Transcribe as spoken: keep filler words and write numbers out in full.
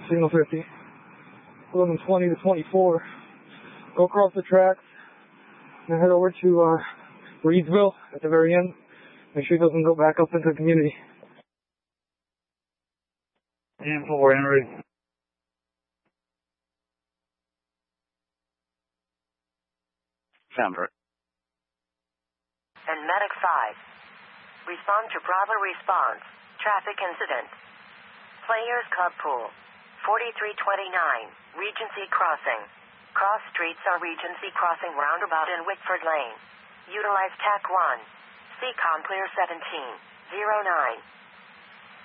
Signal fifty. eleven twenty to twenty-four. Go across the tracks and head over to uh, Reedsville at the very end. Make sure he doesn't go back up into the community. ten four, Henry. Sound. And Medic five. Respond to Bravo response. Traffic incident. Players Club Pool. forty-three twenty-nine. Regency Crossing. Cross streets are Regency Crossing Roundabout in Whitford Lane. Utilize T A C one. C COM clear seventeen. zero nine.